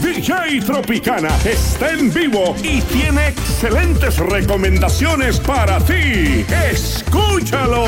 DJ Tropicana está en vivo y tiene excelentes recomendaciones para ti. ¡Escúchalo!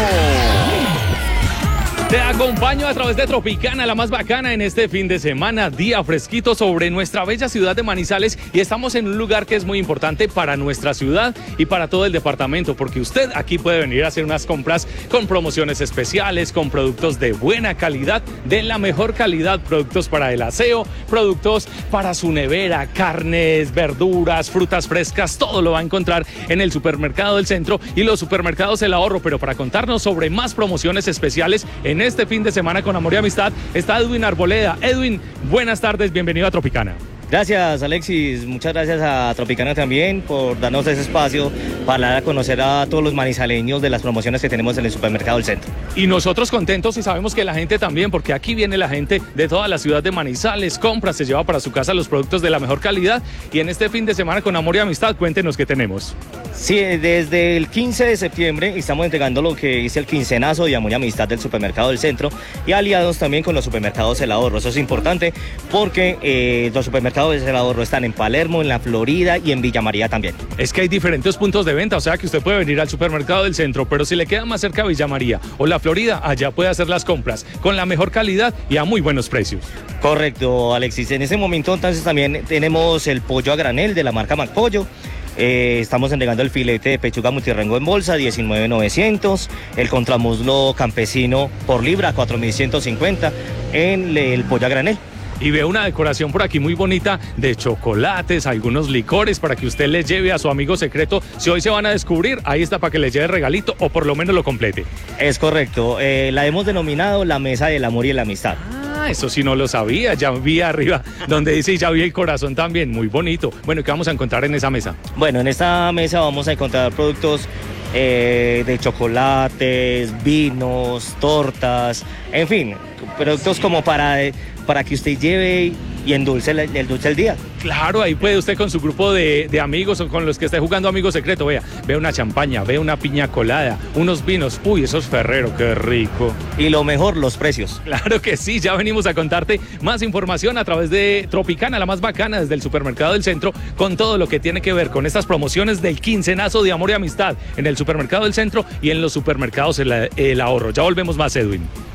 Te acompaño a través de Tropicana, la más bacana en este fin de semana, día fresquito sobre nuestra bella ciudad de Manizales, y estamos en un lugar que es muy importante para nuestra ciudad y para todo el departamento, porque usted aquí puede venir a hacer unas compras con promociones especiales, con productos de buena calidad, de la mejor calidad, productos para el aseo, productos para su nevera, carnes, verduras, frutas frescas, todo lo va a encontrar en el Supermercado del Centro y los supermercados El Ahorro. Pero para contarnos sobre más promociones especiales en este fin de semana con Amor y Amistad está Edwin Arboleda. Edwin, buenas tardes, bienvenido a Tropicana. Gracias, Alexis, muchas gracias a Tropicana también por darnos ese espacio para dar a conocer a todos los manizaleños de las promociones que tenemos en el Supermercado del Centro. Y nosotros contentos, y sabemos que la gente también, porque aquí viene la gente de toda la ciudad de Manizales, compra, se lleva para su casa los productos de la mejor calidad, y en este fin de semana con Amor y Amistad, cuéntenos qué tenemos. Sí, desde el 15 de septiembre estamos entregando lo que es el quincenazo de Amor y Amistad del Supermercado del Centro, y aliados también con los supermercados El Ahorro. Eso es importante porque los supermercados El Ahorro están en Palermo, en la Florida y en Villa María también. Es que hay diferentes puntos de venta, o sea que usted puede venir al Supermercado del Centro, pero si le queda más cerca Villa María o la Florida, allá puede hacer las compras con la mejor calidad y a muy buenos precios. Correcto, Alexis. En ese momento entonces también tenemos el pollo a granel de la marca McPollo. Estamos entregando el filete de pechuga multirrango en bolsa, 19,900. El contramuslo campesino por libra, 4,150 en el pollo a granel. Y veo una decoración por aquí muy bonita de chocolates, algunos licores para que usted les lleve a su amigo secreto. Si hoy se van a descubrir, ahí está para que les lleve el regalito o por lo menos lo complete. Es correcto, la hemos denominado la mesa del amor y la amistad. Eso sí no lo sabía, ya vi arriba donde dice ya vi el corazón también, muy bonito. Bueno, ¿qué vamos a encontrar en esa mesa? Bueno, en esta mesa vamos a encontrar productos de chocolates, vinos, tortas, en fin, productos como para que usted lleve y endulce el dulce del día. Claro, ahí puede usted con su grupo de amigos o con los que esté jugando amigo secreto, vea una champaña, vea una piña colada, unos vinos, uy, esos Ferrero, qué rico. Y lo mejor, los precios. Claro que sí, ya venimos a contarte más información a través de Tropicana, la más bacana desde el Supermercado del Centro, con todo lo que tiene que ver con estas promociones del quincenazo de Amor y Amistad en el Supermercado del Centro y en los supermercados El Ahorro. Ya volvemos más, Edwin.